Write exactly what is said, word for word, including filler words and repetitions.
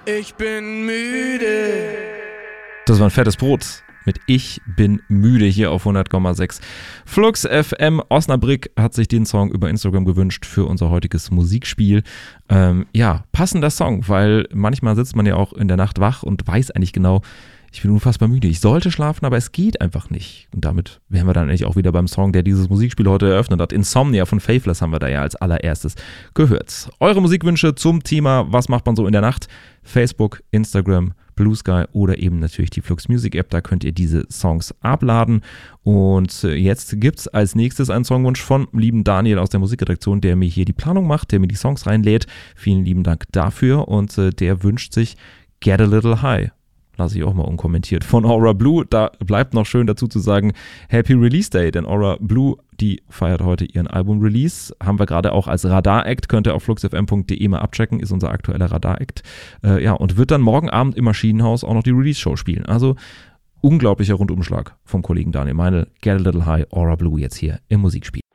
Ich bin müde. Das war ein fettes Brot mit Ich bin müde hier auf hundert Komma sechs. Flux F M. Osnabrück hat sich den Song über Instagram gewünscht für unser heutiges Musikspiel. Ähm, ja, passender Song, weil manchmal sitzt man ja auch in der Nacht wach und weiß eigentlich genau, ich bin unfassbar müde. Ich sollte schlafen, aber es geht einfach nicht. Und damit wären wir dann eigentlich auch wieder beim Song, der dieses Musikspiel heute eröffnet hat. Insomnia von Faithless haben wir da ja als allererstes gehört. Eure Musikwünsche zum Thema, was macht man so in der Nacht? Facebook, Instagram, Blue Sky oder eben natürlich die Flux Music App. Da könnt ihr diese Songs abladen. Und jetzt gibt es als nächstes einen Songwunsch von lieben Daniel aus der Musikredaktion, der mir hier die Planung macht, der mir die Songs reinlädt. Vielen lieben Dank dafür. Und äh, der wünscht sich Get a Little High. Lasse ich auch mal unkommentiert. Von Aura Blue, da bleibt noch schön dazu zu sagen, Happy Release Day, denn Aura Blue, die feiert heute ihren Album-Release. Haben wir gerade auch als Radar-Act, könnt ihr auf fluxfm punkt de mal abchecken, ist unser aktueller Radar-Act. Äh, ja, und wird dann morgen Abend im Maschinenhaus auch noch die Release-Show spielen. Also unglaublicher Rundumschlag vom Kollegen Daniel Meinl. Get a Little High, Aura Blue jetzt hier im Musikspiel.